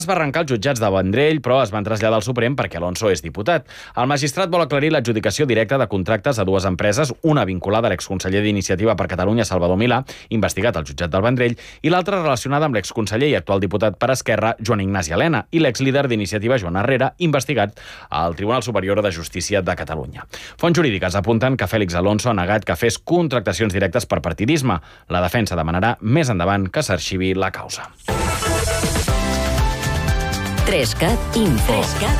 Es va arrencar als jutjats de Vendrell, però es van traslladar al Suprem perquè Alonso és diputat. El magistrat vol aclarir l'adjudicació directa de contractes a dues empreses, una vinculada a l'exconseller d'Iniciativa per Catalunya, Salvador Milà, investigat al jutjat del Vendrell, i l'altra relacionada amb l'exconseller i actual diputat per Esquerra, Joan Ignasi Elena, i l'exlíder d'Iniciativa, Joan Herrera, investigat al Tribunal Superior de Justícia de Catalunya. Fonts jurídiques apunten que Félix Alonso ha negat que fes contractacions directes per partidisme. La defensa demanarà més endavant que s'arxivi la causa. 3CAT Info.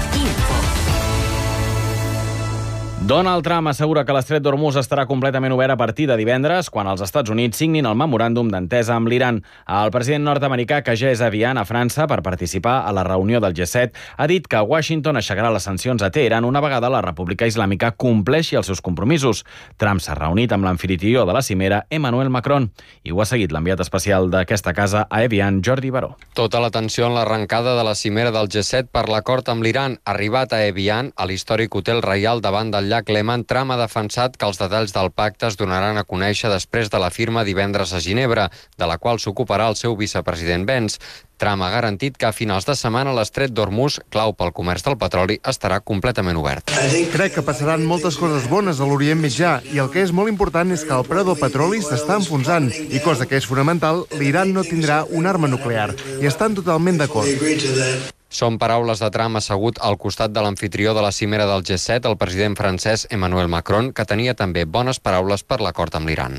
Donald Trump assegura que l'Estret d'Hormuz estarà completament obert a partir de divendres, quan els Estats Units signin el memoràndum d'entesa amb l'Iran. El president nord-americà, que ja és a Viana, a França, per participar a la reunió del G7, ha dit que Washington aixecarà les sancions a Teheran una vegada la República Islàmica compleixi els seus compromisos. Trump s'ha reunit amb l'amfitrió de la cimera, Emmanuel Macron, i ho ha seguit l'enviat especial d'aquesta casa a Evian, Jordi Baró. Tota l'atenció en l'arrencada de la cimera del G7 per l'acord amb l'Iran. Arribat a Evian, a l'històric hotel reial davant del llac Lehman, Trump ha defensat que els detalls del pacte es donaran a conèixer després de la firma divendres a Ginebra, de la qual s'ocuparà el seu vicepresident Vance. Trump ha garantit que a finals de setmana l'Estret d'Hormuz, clau pel comerç del petroli, estarà completament obert. Crec que passaran moltes coses bones a l'Orient Mitjà i el que és molt important és que el preu del petroli s'està enfonsant i, cosa que és fonamental, l'Iran no tindrà una arma nuclear i estan totalment d'acord. Són paraules de Trump assegut al costat de l'amfitrió de la cimera del G7, el president francès Emmanuel Macron, que tenia també bones paraules per l'acord amb l'Iran.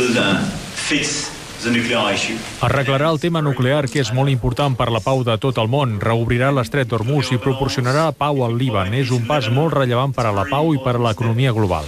Arreglarà el tema nuclear, que és molt important per la pau de tot el món, reobrirà l'Estret d'Hormuz i proporcionarà pau al Líban. És un pas molt rellevant per a la pau i per a l'economia global.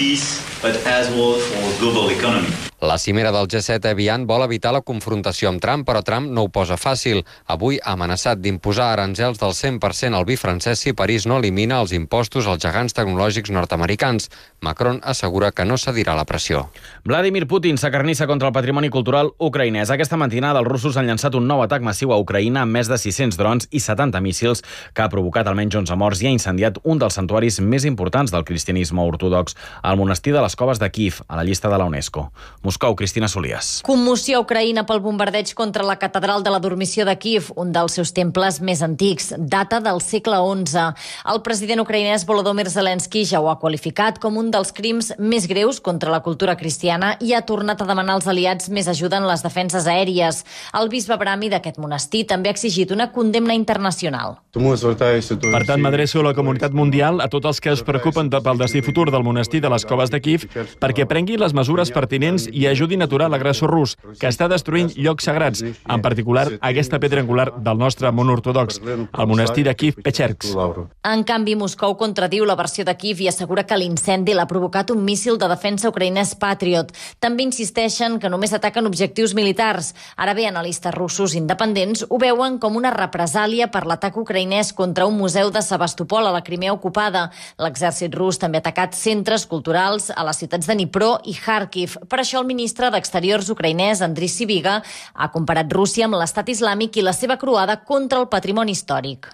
La cimera del G7 a Evian vol evitar la confrontació amb Trump, però Trump no ho posa fàcil. Avui ha amenaçat d'imposar aranzels del 100% al vi francès si París no elimina els impostos als gegants tecnològics nord-americans. Macron assegura que no cedirà la pressió. Vladimir Putin s'acarnissa contra el patrimoni cultural ucraïnès. Aquesta matinada els russos han llançat un nou atac massiu a Ucraïna amb més de 600 drons i 70 míssils que ha provocat almenys 11 morts i ha incendiat un dels santuaris més importants del cristianisme ortodox, el monestir de les Coves de Kíev, a la llista de la UNESCO. Moscou, Cristina Solias. Conmoció a Ucraïna pel bombardeig contra la catedral de la Dormició de Kíev, un dels seus temples més antics, data del segle XI. El president ucraïnès Volodymyr Zelensky ja ho ha qualificat com un dels crims més greus contra la cultura cristiana i ha tornat a demanar als aliats més ajuda en les defenses aèries. El bisbe Brahmi d'aquest monestir també ha exigit una condemna internacional. Per tant, m'adreço a la comunitat mundial, a tots els que es preocupen pel destí futur del monestir de les Coves de Kíev, perquè prenguin les mesures pertinents i ajudin a aturar l'agressor rus, que està destruint llocs sagrats, en particular aquesta pedra angular del nostre món ortodox, el monestir de Kíev Pechersk. En canvi, Moscou contradiu la versió de Kíev i assegura que l'incendi l'ha provocat un míssil de defensa ucraïnès Patriot. També insisteixen que només ataquen objectius militars. Ara bé, analistes russos independents ho veuen com una represàlia per l'atac ucraïnès contra un museu de Sebastopol a la Crimea ocupada. L'exèrcit rus també ha atacat centres culturals a les ciutats de Dnipro i Kharkiv. Per això el ministre d'Exteriors ucraïnès, Andriy Sybiga, ha comparat Rússia amb l'estat islàmic i la seva croada contra el patrimoni històric.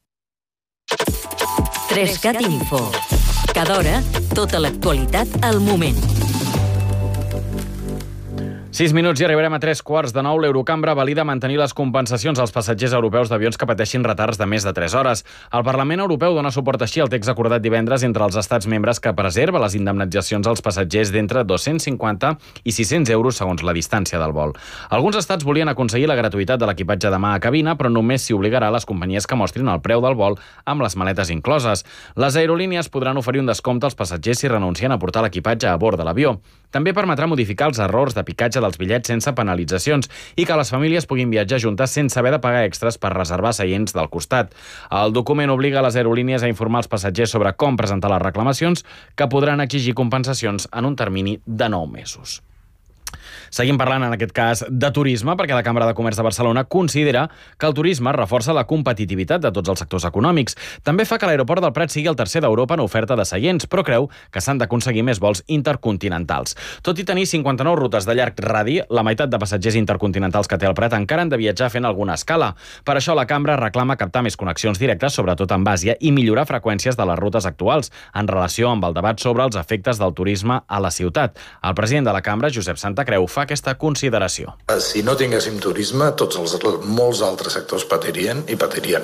3CAT Info. Cada hora, tota l'actualitat al moment. 6 minuts i arribarem a 3:15. L'Eurocambra valida mantenir les compensacions als passatgers europeus d'avions que pateixin retards de més de 3 hores. El Parlament Europeu dona suport així al text acordat divendres entre els estats membres que preserva les indemnitzacions als passatgers d'entre 250 i 600 euros segons la distància del vol. Alguns estats volien aconseguir la gratuïtat de l'equipatge de mà a cabina, però només s'hi obligarà a les companyies que mostrin el preu del vol amb les maletes incloses. Les aerolínies podran oferir un descompte als passatgers si renuncien a portar l'equipatge a bord de l'avió. També permetrà modificar els errors de picatge dels bitllets sense penalitzacions i que les famílies puguin viatjar juntes sense haver de pagar extras per reservar seients del costat. El document obliga les aerolínies a informar els passatgers sobre com presentar les reclamacions, que podran exigir compensacions en un termini de 9 mesos. Seguim parlant, en aquest cas, de turisme, perquè la Cambra de Comerç de Barcelona considera que el turisme reforça la competitivitat de tots els sectors econòmics. També fa que l'aeroport del Prat sigui el tercer d'Europa en oferta de seients, però creu que s'han d'aconseguir més vols intercontinentals. Tot i tenir 59 rutes de llarg radi, la meitat de passatgers intercontinentals que té el Prat encara han de viatjar fent alguna escala. Per això la Cambra reclama captar més connexions directes, sobretot amb Àsia, i millorar freqüències de les rutes actuals, en relació amb el debat sobre els efectes del turisme a la ciutat. El president de la Cambra, Josep Santacreu, Creu fa aquesta consideració. Si no tinguéssim turisme, molts altres sectors patirien